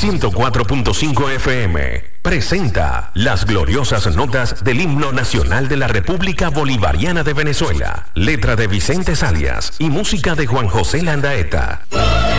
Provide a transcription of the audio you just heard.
104.5 FM presenta las gloriosas notas del himno nacional de la República Bolivariana de Venezuela. Letra de Vicente Salias y música de Juan José Landaeta.